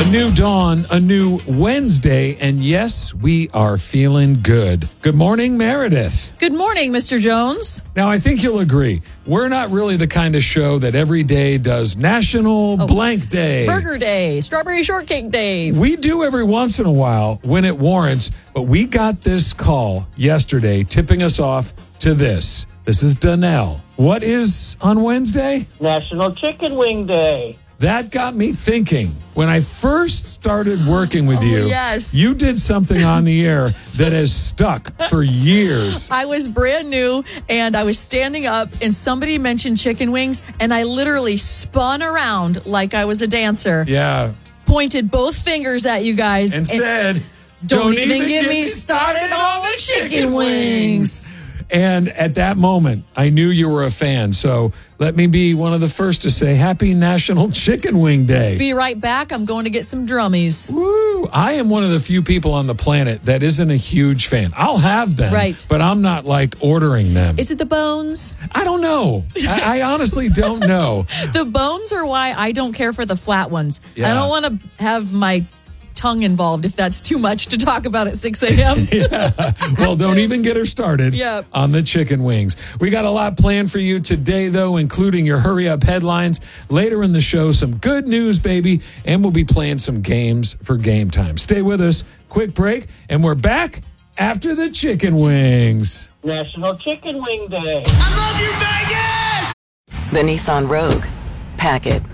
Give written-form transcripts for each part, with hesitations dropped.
A new dawn, a new Wednesday, and yes, we are feeling good. Good morning, Meredith. Good morning, Mr. Jones. Now, I think you'll agree, we're not really the kind of show that every day does National Blank Day. Burger Day, Strawberry Shortcake Day. We do every once in a while when it warrants, but we got this call yesterday tipping us off to this. This is Donnell. What is on Wednesday? National Chicken Wing Day. That got me thinking. When I first started working with you, yes. You did something on the air that has stuck for years. I was brand new, and I was standing up, and somebody mentioned chicken wings, and I literally spun around like I was a dancer. Yeah. Pointed both fingers at you guys. And said, don't even get me started on the chicken wings. And at that moment, I knew you were a fan. So let me be one of the first to say Happy National Chicken Wing Day. Be right back. I'm going to get some drummies. Woo! I am one of the few people on the planet that isn't a huge fan. I'll have them, right, but I'm not like ordering them. Is it the bones? I don't know. I honestly don't know. The bones are why I don't care for the flat ones. Yeah. I don't want to have my tongue involved if that's too much to talk about at 6 a.m. Yeah. Well, don't even get her started on the chicken wings. We got a lot planned for you today, though, including your hurry up headlines. Later in the show, some good news, baby, and we'll be playing some games for game time. Stay with us. Quick break, and we're back after the chicken wings. National Chicken Wing Day. I love you, Vegas! The Nissan Rogue. Pack it.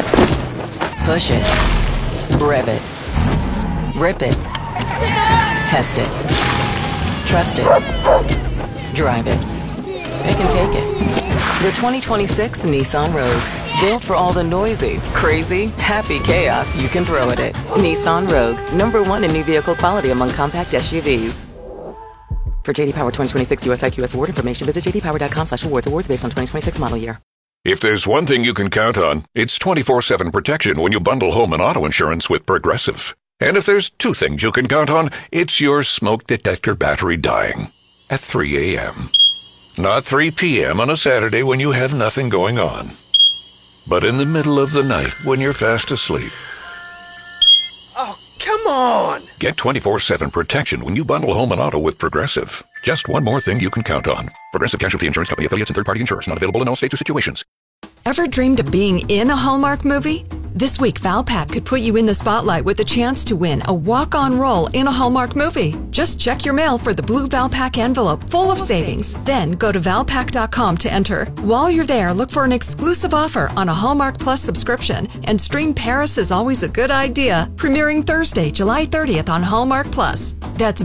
Push it. Rev it. Rip it. Test it. Trust it. Drive it. Pick and take it. The 2026 Nissan Rogue. Built for all the noisy, crazy, happy chaos you can throw at it. Nissan Rogue. #1 in new vehicle quality among compact SUVs. For JD Power 2026 US IQS award information, visit jdpower.com/awards. Awards based on 2026 model year. If there's one thing you can count on, it's 24/7 protection when you bundle home and auto insurance with Progressive. And if there's two things you can count on, it's your smoke detector battery dying at 3 a.m. Not 3 p.m. on a Saturday when you have nothing going on, but in the middle of the night when you're fast asleep. Oh, come on! Get 24/7 protection when you bundle home and auto with Progressive. Just one more thing you can count on. Progressive Casualty Insurance Company affiliates and third-party insurers. Not available in all states or situations. Ever dreamed of being in a Hallmark movie? This week, Valpak could put you in the spotlight with a chance to win a walk-on role in a Hallmark movie. Just check your mail for the blue Valpak envelope full of savings. Then go to valpak.com to enter. While you're there, look for an exclusive offer on a Hallmark Plus subscription and stream Paris is Always a Good Idea, premiering Thursday, July 30th on Hallmark Plus. That's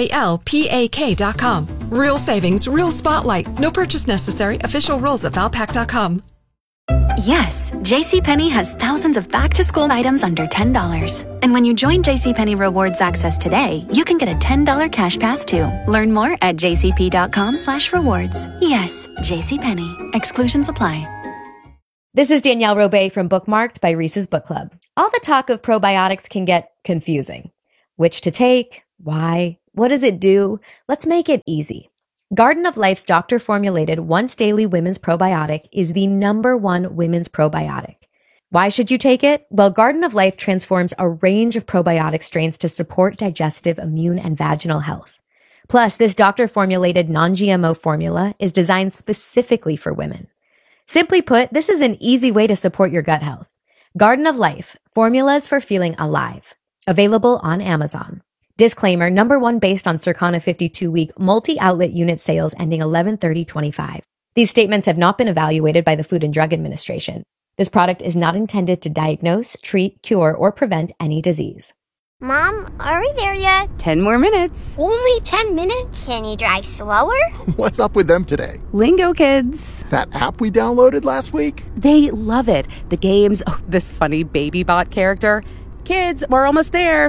VALPAK.com. Real savings, real spotlight. No purchase necessary. Official rules at valpak.com. Yes, JCPenney has thousands of back-to-school items under $10. And when you join JCPenney Rewards Access today, you can get a $10 cash pass too. Learn more at jcp.com/rewards. Yes, JCPenney. Exclusions apply. This is Danielle Robay from Bookmarked by Reese's Book Club. All the talk of probiotics can get confusing. Which to take? Why? What does it do? Let's make it easy. Garden of Life's doctor-formulated once-daily women's probiotic is the #1 women's probiotic. Why should you take it? Well, Garden of Life transforms a range of probiotic strains to support digestive, immune, and vaginal health. Plus, this doctor-formulated non-GMO formula is designed specifically for women. Simply put, this is an easy way to support your gut health. Garden of Life, formulas for feeling alive. Available on Amazon. Disclaimer, #1 based on Circana 52-week multi-outlet unit sales ending 11/30/25. These statements have not been evaluated by the Food and Drug Administration. This product is not intended to diagnose, treat, cure, or prevent any disease. Mom, are we there yet? 10 more minutes. Only 10 minutes? Can you drive slower? What's up with them today? Lingo Kids. That app we downloaded last week? They love it. The games, this funny baby bot character. Kids, we're almost there.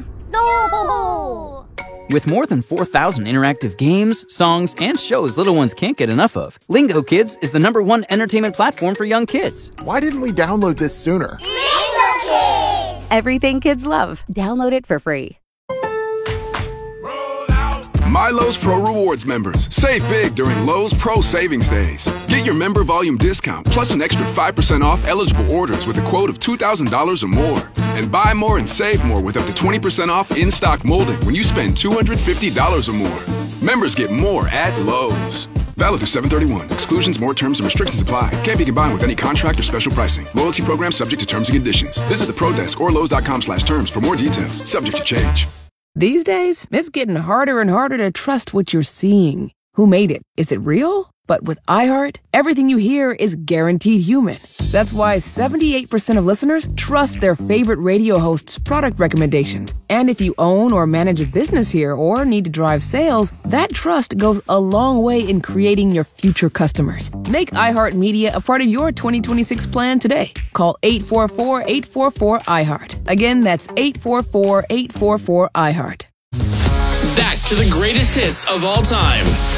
No! With more than 4,000 interactive games, songs, and shows little ones can't get enough of, Lingo Kids is the #1 entertainment platform for young kids. Why didn't we download this sooner? Lingo Kids! Everything kids love. Download it for free. MyLowe's Pro Rewards members, save big during Lowe's Pro Savings Days. Get your member volume discount plus an extra 5% off eligible orders with a quote of $2,000 or more. And buy more and save more with up to 20% off in-stock molding when you spend $250 or more. Members get more at Lowe's. Valid through 7/31. Exclusions, more terms, and restrictions apply. Can't be combined with any contract or special pricing. Loyalty program subject to terms and conditions. Visit the Pro Desk or Lowe's.com/terms for more details. Subject to change. These days, it's getting harder and harder to trust what you're seeing. Who made it? Is it real? But with iHeart, everything you hear is guaranteed human. That's why 78% of listeners trust their favorite radio host's product recommendations. And if you own or manage a business here or need to drive sales, that trust goes a long way in creating your future customers. Make iHeartMedia a part of your 2026 plan today. Call 844-844-iHeart. Again, that's 844-844-iHeart. Back to the greatest hits of all time.